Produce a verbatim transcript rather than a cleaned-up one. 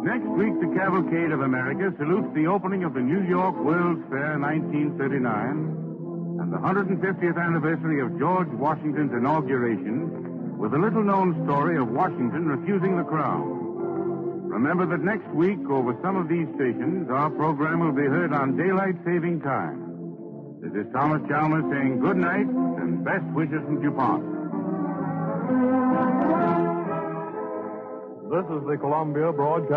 Next week, the Cavalcade of America salutes the opening of the New York World's Fair nineteen thirty-nine and the one hundred fiftieth anniversary of George Washington's inauguration with a little-known story of Washington refusing the crown. Remember that next week, over some of these stations, our program will be heard on daylight saving time. This is Thomas Chalmers saying good night and best wishes from DuPont. This is the Columbia Broadcast.